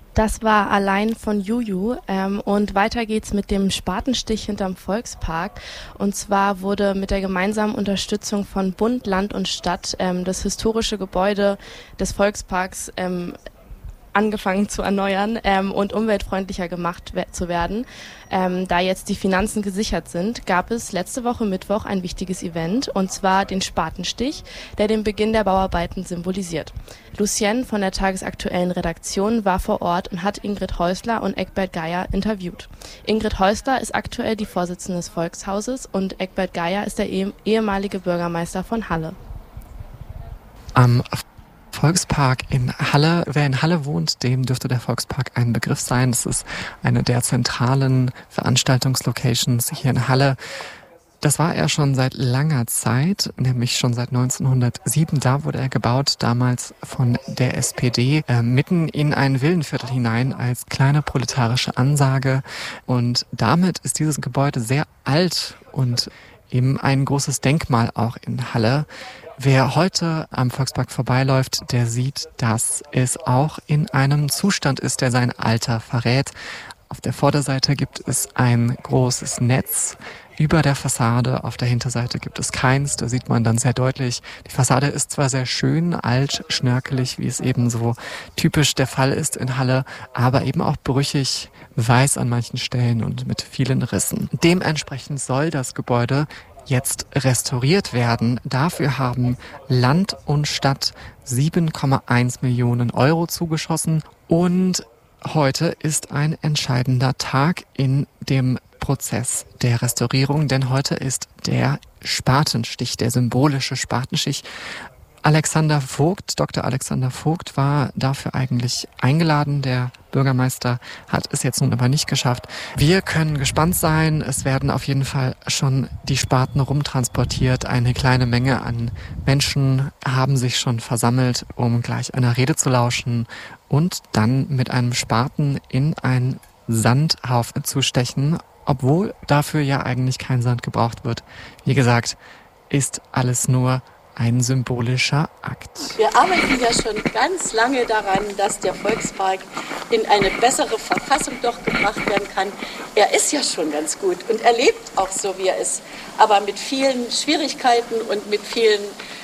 Das war Allein von Juju. Und weiter geht's mit dem Spatenstich hinterm Volkspark. Und zwar wurde mit der gemeinsamen Unterstützung von Bund, Land und Stadt das historische Gebäude des Volksparks angefangen zu erneuern und umweltfreundlicher gemacht zu werden. Da jetzt die Finanzen gesichert sind, gab es letzte Woche Mittwoch ein wichtiges Event, und zwar den Spatenstich, der den Beginn der Bauarbeiten symbolisiert. Lucienne von der tagesaktuellen Redaktion war vor Ort und hat Ingrid Häusler und Egbert Geier interviewt. Ingrid Häusler ist aktuell die Vorsitzende des Volkshauses und Egbert Geier ist der ehemalige Bürgermeister von Halle. Am Volkspark in Halle. Wer in Halle wohnt, dem dürfte der Volkspark ein Begriff sein. Das ist eine der zentralen Veranstaltungslocations hier in Halle. Das war er schon seit langer Zeit, nämlich schon seit 1907. Da wurde er gebaut, damals von der SPD, mitten in ein Villenviertel hinein als kleine proletarische Ansage. Und damit ist dieses Gebäude sehr alt und eben ein großes Denkmal auch in Halle. Wer heute am Volkspark vorbeiläuft, der sieht, dass es auch in einem Zustand ist, der sein Alter verrät. Auf der Vorderseite gibt es ein großes Netz über der Fassade, auf der Hinterseite gibt es keins. Da sieht man dann sehr deutlich, die Fassade ist zwar sehr schön, alt, schnörkelig, wie es eben so typisch der Fall ist in Halle, aber eben auch brüchig, weiß an manchen Stellen und mit vielen Rissen. Dementsprechend soll das Gebäude jetzt restauriert werden. Dafür haben Land und Stadt 7,1 Millionen Euro zugeschossen. Und heute ist ein entscheidender Tag in dem Prozess der Restaurierung, denn heute ist der Spatenstich, der symbolische Spatenstich. Alexander Vogt, Dr. Alexander Vogt war dafür eigentlich eingeladen. Der Bürgermeister hat es jetzt nun aber nicht geschafft. Wir können gespannt sein. Es werden auf jeden Fall schon die Spaten rumtransportiert. Eine kleine Menge an Menschen haben sich schon versammelt, um gleich einer Rede zu lauschen und dann mit einem Spaten in einen Sandhaufen zu stechen, obwohl dafür ja eigentlich kein Sand gebraucht wird. Wie gesagt, ist alles nur ein symbolischer Akt. Wir arbeiten ja schon ganz lange daran, dass der Volkspark in eine bessere Verfassung doch gebracht werden kann. Er ist ja schon ganz gut und er lebt auch so, wie er ist, aber mit vielen Schwierigkeiten und mit vielen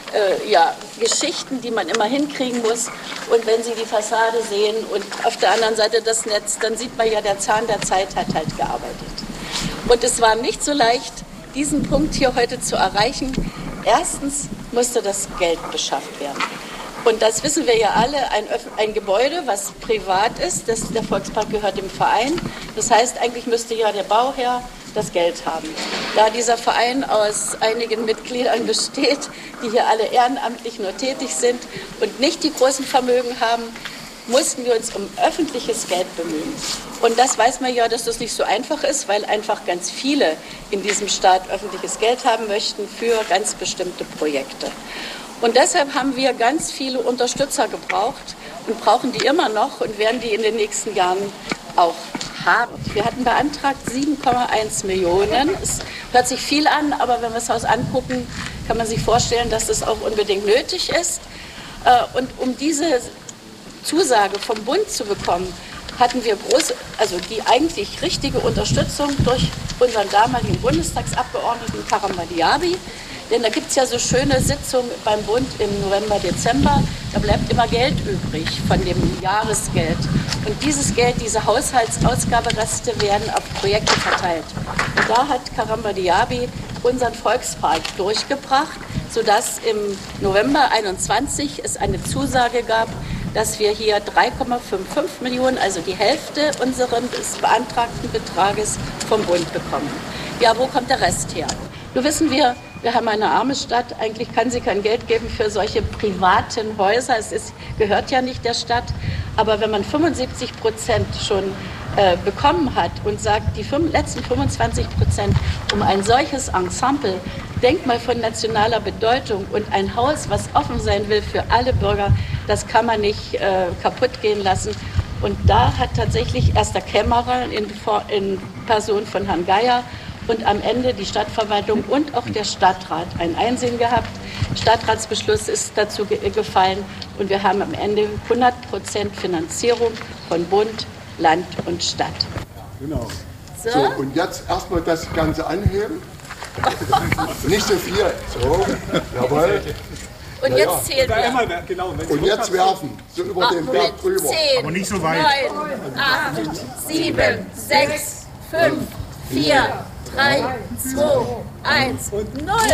Geschichten, die man immer hinkriegen muss. Und wenn Sie die Fassade sehen und auf der anderen Seite das Netz, dann sieht man ja, der Zahn der Zeit hat halt gearbeitet. Und es war nicht so leicht, diesen Punkt hier heute zu erreichen. Erstens musste das Geld beschafft werden. Und das wissen wir ja alle, ein Gebäude, was privat ist, der Volkspark gehört dem Verein. Das heißt, eigentlich müsste ja der Bauherr das Geld haben. Da dieser Verein aus einigen Mitgliedern besteht, die hier alle ehrenamtlich nur tätig sind und nicht die großen Vermögen haben, mussten wir uns um öffentliches Geld bemühen. Und das weiß man ja, dass das nicht so einfach ist, weil einfach ganz viele in diesem Staat öffentliches Geld haben möchten für ganz bestimmte Projekte. Und deshalb haben wir ganz viele Unterstützer gebraucht und brauchen die immer noch und werden die in den nächsten Jahren auch haben. Wir hatten beantragt 7,1 Millionen. Es hört sich viel an, aber wenn wir das Haus angucken, kann man sich vorstellen, dass das auch unbedingt nötig ist. Und um diese Zusage vom Bund zu bekommen, hatten wir die eigentlich richtige Unterstützung durch unseren damaligen Bundestagsabgeordneten Karam Diaby. Denn da gibt es ja so schöne Sitzungen beim Bund im November, Dezember. Da bleibt immer Geld übrig von dem Jahresgeld. Und dieses Geld, diese Haushaltsausgabereste werden auf Projekte verteilt. Und da hat Karam Diaby unseren Volkspark durchgebracht, sodass im November 21 es eine Zusage gab, dass wir hier 3,55 Millionen, also die Hälfte unseres beantragten Betrages vom Bund bekommen. Ja, wo kommt der Rest her? Nun wissen wir haben eine arme Stadt, eigentlich kann sie kein Geld geben für solche privaten Häuser, gehört ja nicht der Stadt, aber wenn man 75% schon bekommen hat und sagt, die letzten 25% um ein solches Ensemble, Denkmal von nationaler Bedeutung und ein Haus, was offen sein will für alle Bürger, das kann man nicht kaputt gehen lassen. Und da hat tatsächlich erst der Kämmerer in Person von Herrn Geier und am Ende die Stadtverwaltung und auch der Stadtrat ein Einsehen gehabt. Stadtratsbeschluss ist dazu gefallen und wir haben am Ende 100% Finanzierung von Bund, Land und Stadt. Genau. So, und jetzt erstmal das Ganze anheben. Nicht so viel. So, jawohl. Und jetzt zählen wir. Genau, und jetzt werfen, so über den Berg drüber. 10, aber nicht so weit. 9, 8, 7, 6, 5, 4, 3, 2, 1 und 0.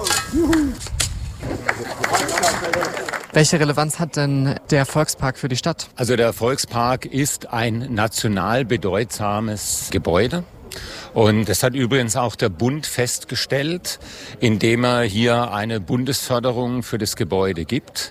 Welche Relevanz hat denn der Volkspark für die Stadt? Also der Volkspark ist ein national bedeutsames Gebäude. Und das hat übrigens auch der Bund festgestellt, indem er hier eine Bundesförderung für das Gebäude gibt.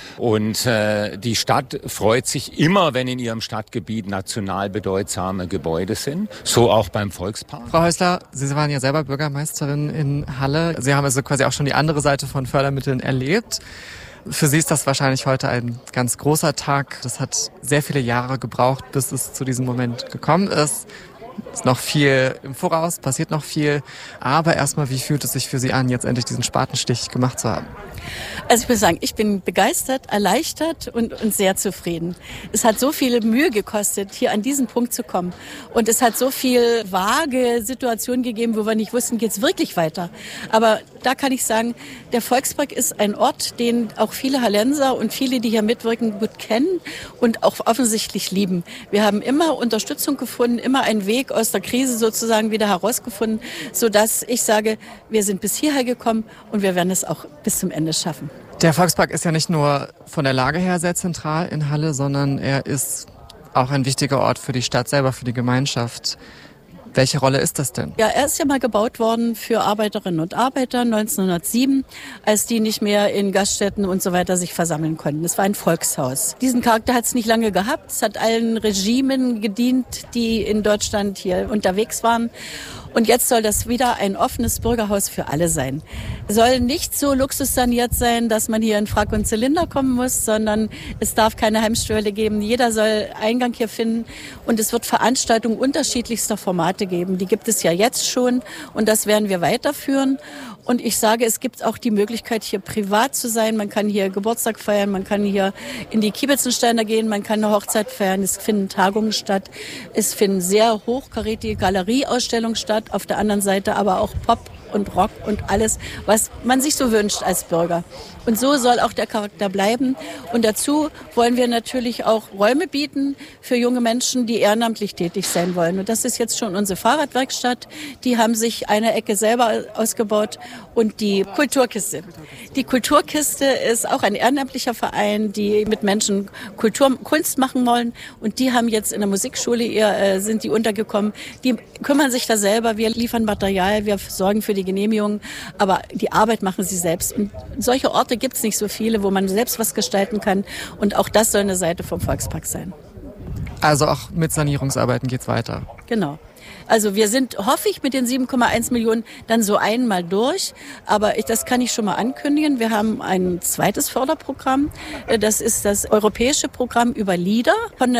Und die Stadt freut sich immer, wenn in ihrem Stadtgebiet national bedeutsame Gebäude sind. So auch beim Volkspark. Frau Häusler, Sie waren ja selber Bürgermeisterin in Halle. Sie haben also quasi auch schon die andere Seite von Fördermitteln erlebt. Für Sie ist das wahrscheinlich heute ein ganz großer Tag. Das hat sehr viele Jahre gebraucht, bis es zu diesem Moment gekommen ist. Ist noch viel im Voraus, passiert noch viel. Aber erstmal, wie fühlt es sich für Sie an, jetzt endlich diesen Spatenstich gemacht zu haben? Also ich muss sagen, ich bin begeistert, erleichtert und sehr zufrieden. Es hat so viel Mühe gekostet, hier an diesen Punkt zu kommen. Und es hat so viel vage Situationen gegeben, wo wir nicht wussten, geht es wirklich weiter. Aber da kann ich sagen, der Volkspark ist ein Ort, den auch viele Hallenser und viele, die hier mitwirken, gut kennen und auch offensichtlich lieben. Wir haben immer Unterstützung gefunden, immer einen Weg aus der Krise sozusagen wieder herausgefunden, sodass ich sage, wir sind bis hierher gekommen und wir werden es auch bis zum Ende schaffen. Der Volkspark ist ja nicht nur von der Lage her sehr zentral in Halle, sondern er ist auch ein wichtiger Ort für die Stadt selber, für die Gemeinschaft. Welche Rolle ist das denn? Ja, er ist ja mal gebaut worden für Arbeiterinnen und Arbeiter 1907, als die nicht mehr in Gaststätten und so weiter sich versammeln konnten. Es war ein Volkshaus. Diesen Charakter hat es nicht lange gehabt. Es hat allen Regimen gedient, die in Deutschland hier unterwegs waren. Und jetzt soll das wieder ein offenes Bürgerhaus für alle sein. Soll nicht so luxussaniert sein, dass man hier in Frack und Zylinder kommen muss, sondern es darf keine Hemmschwelle geben. Jeder soll Eingang hier finden und es wird Veranstaltungen unterschiedlichster Formate geben. Die gibt es ja jetzt schon und das werden wir weiterführen. Und ich sage, es gibt auch die Möglichkeit, hier privat zu sein. Man kann hier Geburtstag feiern, man kann hier in die Kiebitzensteiner gehen, man kann eine Hochzeit feiern. Es finden Tagungen statt. Es finden sehr hochkarätige Galerieausstellungen statt. Auf der anderen Seite aber auch Pop und Rock und alles, was man sich so wünscht als Bürger. Und so soll auch der Charakter bleiben. Und dazu wollen wir natürlich auch Räume bieten für junge Menschen, die ehrenamtlich tätig sein wollen. Und das ist jetzt schon unsere Fahrradwerkstatt. Die haben sich eine Ecke selber ausgebaut und die Kulturkiste. Die Kulturkiste ist auch ein ehrenamtlicher Verein, die mit Menschen Kunst machen wollen. Und die haben jetzt in der Musikschule, sind die untergekommen. Die kümmern sich da selber. Wir liefern Material, wir sorgen für die Genehmigung. Aber die Arbeit machen sie selbst. Und solche Orte gibt es nicht so viele, wo man selbst was gestalten kann. Und auch das soll eine Seite vom Volkspark sein. Also auch mit Sanierungsarbeiten geht's weiter. Genau. Also wir sind, hoffe ich, mit den 7,1 Millionen dann so einmal durch. Aber das kann ich schon mal ankündigen. Wir haben ein zweites Förderprogramm. Das ist das europäische Programm über LEADER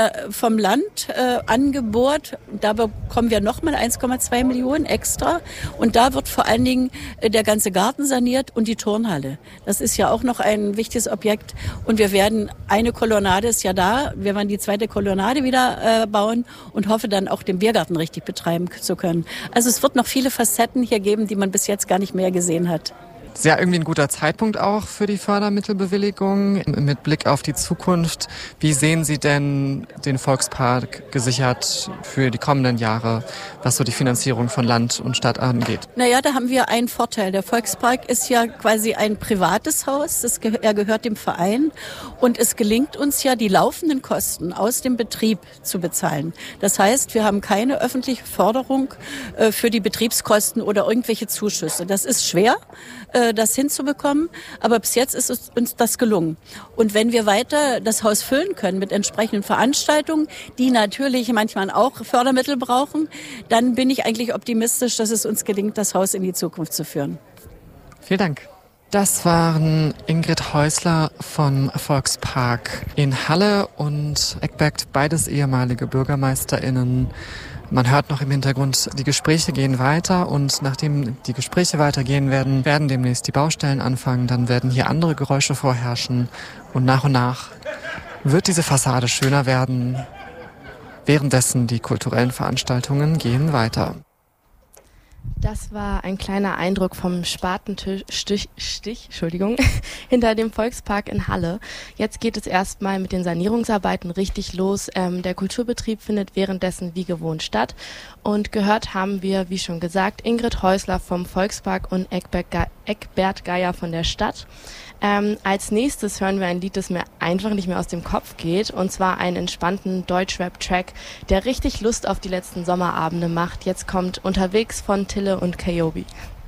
vom Land angebohrt. Da bekommen wir nochmal 1,2 Millionen extra. Und da wird vor allen Dingen der ganze Garten saniert und die Turnhalle. Das ist ja auch noch ein wichtiges Objekt. Und wir werden, eine Kolonnade ist ja da. Wir werden die zweite Kolonnade wieder bauen und hoffe dann auch den Biergarten richtig betreiben zu können. Also es wird noch viele Facetten hier geben, die man bis jetzt gar nicht mehr gesehen hat. Ist ja irgendwie ein guter Zeitpunkt auch für die Fördermittelbewilligung. Mit Blick auf die Zukunft, wie sehen Sie denn den Volkspark gesichert für die kommenden Jahre, was so die Finanzierung von Land und Stadt angeht? Naja, da haben wir einen Vorteil. Der Volkspark ist ja quasi ein privates Haus. Er gehört dem Verein. Und es gelingt uns ja, die laufenden Kosten aus dem Betrieb zu bezahlen. Das heißt, wir haben keine öffentliche Förderung für die Betriebskosten oder irgendwelche Zuschüsse. Das ist schwer, das hinzubekommen, aber bis jetzt ist uns das gelungen. Und wenn wir weiter das Haus füllen können mit entsprechenden Veranstaltungen, die natürlich manchmal auch Fördermittel brauchen, dann bin ich eigentlich optimistisch, dass es uns gelingt, das Haus in die Zukunft zu führen. Vielen Dank. Das waren Ingrid Häusler vom Volkspark in Halle und Egberт, beides ehemalige BürgermeisterInnen. Man hört noch im Hintergrund, die Gespräche gehen weiter und nachdem die Gespräche weitergehen werden demnächst die Baustellen anfangen, dann werden hier andere Geräusche vorherrschen und nach wird diese Fassade schöner werden. Währenddessen die kulturellen Veranstaltungen gehen weiter. Das war ein kleiner Eindruck vom Spatenstich hinter dem Volkspark in Halle. Jetzt geht es erstmal mit den Sanierungsarbeiten richtig los. Der Kulturbetrieb findet währenddessen wie gewohnt statt. Und gehört haben wir, wie schon gesagt, Ingrid Häusler vom Volkspark und Egberт Geier von der Stadt. Als nächstes hören wir ein Lied, das mir einfach nicht mehr aus dem Kopf geht, und zwar einen entspannten Deutschrap-Track, der richtig Lust auf die letzten Sommerabende macht. Jetzt kommt Unterwegs von Tille und Kayobi.